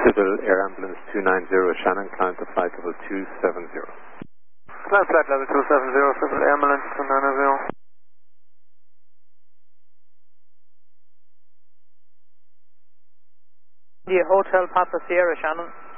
Civil Air Ambulance 290 Shannon, climb to flight level 270. Climb flight level 270, Civil Air Ambulance 290. The Hotel Papa Sierra, Shannon.